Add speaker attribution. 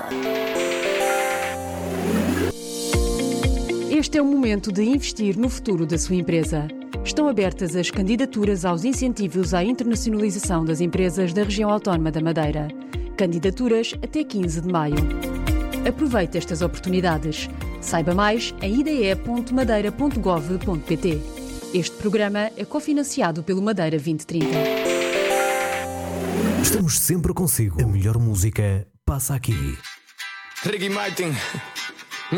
Speaker 1: Este é o momento de investir no futuro da sua empresa. Estão abertas as candidaturas aos incentivos à internacionalização das empresas da região autónoma da Madeira. Candidaturas até 15 de maio. Aproveite estas oportunidades. Saiba mais em ide.madeira.gov.pt. Este programa é cofinanciado pelo Madeira 2030.
Speaker 2: Estamos sempre consigo. A melhor música passa aqui.
Speaker 3: Ricky Martin.